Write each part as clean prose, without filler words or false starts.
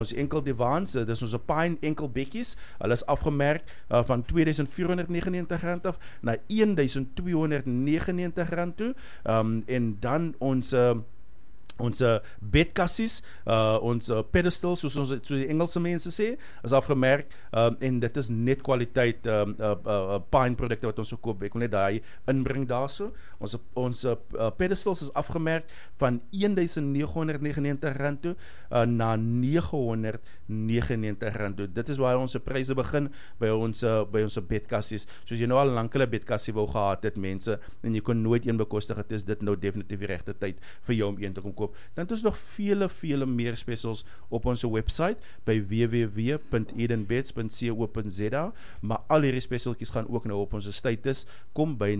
Ons enkel divans, dis ons pine enkel bekkies, hulle is afgemerk van R2,499 af na R1,299 toe, en dan ons bedkassies, ons pedestals, soos die Engelse mense sê, is afgemerk, en dit is net kwaliteit pine produkte wat ons verkoop. Ek wil net daai inbring daarso. Ons pedestals is afgemerk van R1,999 toe na R999 toe. Dit is waar ons pryse begin by ons bedkassies. Soos jy nou al 'n lankele bedkassie wou gehad het, mense, en jy kon nooit een bekostig, het is dit nou definitief die regte tyd vir jou om een te kom koop. Dan het ons nog vele meer specials op ons website by www.edenbeds.co.za, maar al hierdie specialkies gaan ook nou op ons status. Kom by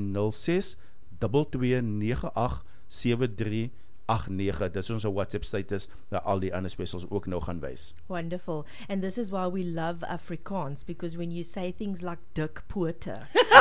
06-2298-7389. Dit is ons WhatsApp status waar al die ander specials ook nou gaan wys. Wonderful. And this is why we love Afrikaans, because when you say things like dik pote,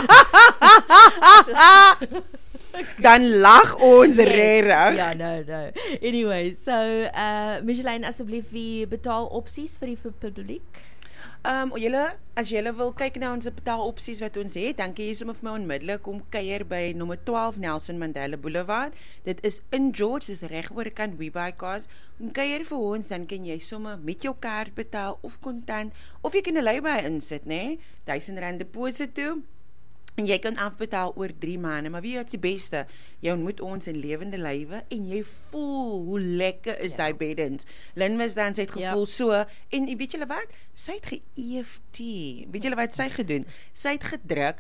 dan lag ons regtig. Ja, no. Anyway, so Micheline, asseblief die betaalopsies vir die publiek. As julle wil kyk na ons betaalopsies wat ons het, dan kan jy sommer vir my onmiddellik kom kuier by nommer 12 Nelson Mandela Boulevard. Dit is in George, dis reg oor die kant WeBuyCars. Kom kuier vir ons, dan kan jy sommer met jou kaart betaal of kontant, of jy kan 'n lay-by insit, né? R1000 deposit toe. En jy kan afbetaal oor 3 maande, maar wie is die beste? Jy ontmoet ons in lewende lywe en jy voel hoe lekker is die beddens. Lynn was dan, sy het gevoel so, en weet julle wat? Sy het ge-EFT. Weet julle wat sy gedoen? Sy het gedruk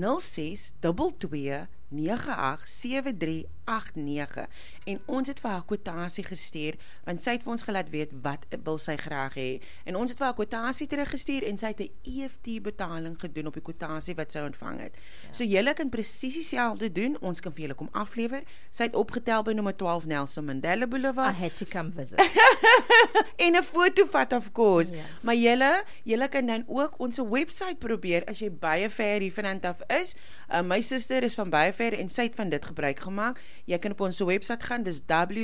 06-22-98-7389 en ons het vir haar kwotasie gestuur, want sy het vir ons gelaat weet wat wil sy graag hê. En ons het vir haar kwotasie teruggestuur en sy het 'n EFT betaling gedoen op die kwotasie wat sy ontvang het. So julle kan presies dieselfde doen, ons kan vir julle kom aflewer. Sy het opgetel by nommer 12 Nelson Mandela Boulevard. I had to come visit. En 'n foto vat, of course. Maar julle kan dan ook ons website probeer as jy baie ver hiervan af is. My suster is van baie ver en sy het van dit gebruik gemaak. Jy kan op ons website gaan, dis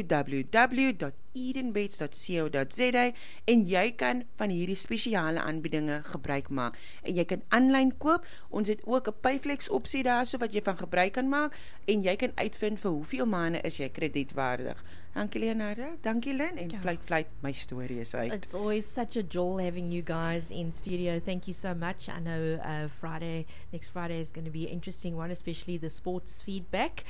www.edenbeds.co.za en jy kan van hierdie spesiale aanbiedinge gebruik maak. En jy kan aanlyn koop. Ons het ook 'n Payflex opsie daar, so wat jy van gebruik kan maak en jy kan uitvind vir hoeveel maande is jy kredietwaardig. Dankie Leonardo, dankie Lynn, en fluit, my storie is uit. It's always such a joy having you guys in studio. Thank you so much. I know next Friday is going to be an interesting one, especially the sports feedback.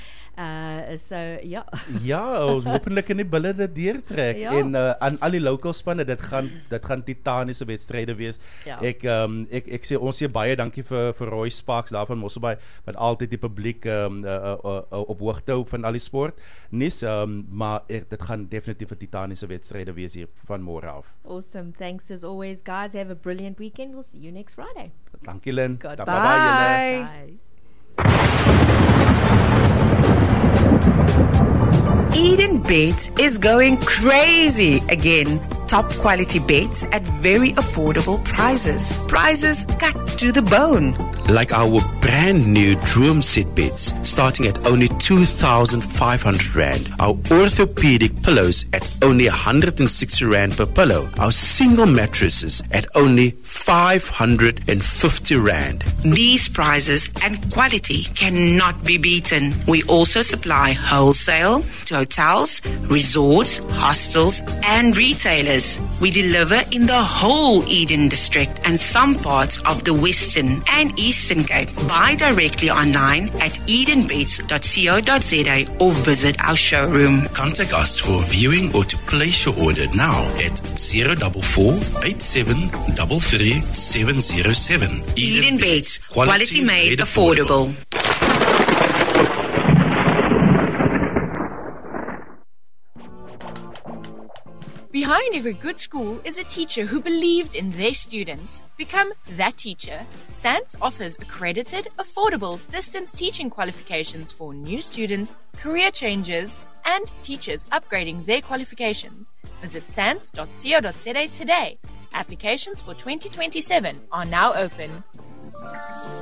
Ja, ons hopelik in die bulle dit deurtrek. En aan al die local spanne, dit gaan titaniese wedstryde wees. Ek sê, ons sê baie dankie vir Roy Sparks daar van Mosselbaai, wat altyd die publiek op hoogte hou van al die sport. Maar dit gaan definitief 'n titaniese wedstryde wees hier van môre af. Awesome. Thanks as always, guys. Have a brilliant weekend. We'll see you next Friday. Dankie Lynn. Bye. Bye. Eden Beds is going crazy again. Top quality beds at very affordable prices. Prices cut to the bone. Like our brand new Droom Set beds, starting at only 2,500 Rand. Our orthopedic pillows at only 160 Rand per pillow. Our single mattresses at only 550 Rand. These prices and quality cannot be beaten. We also supply wholesale to hotels, resorts, hostels, and retailers. We deliver in the whole Eden district and some parts of the Western and Eastern Cape. Buy directly online at edenbeds.co.za or visit our showroom. Contact us for viewing or to place your order now at 044 8733 707. Eden Beds, quality made affordable. Behind every good school is a teacher who believed in their students. Become that teacher. SANS offers accredited, affordable, distance teaching qualifications for new students, career changers, and teachers upgrading their qualifications. Visit sans.co.za today. Applications for 2027 are now open.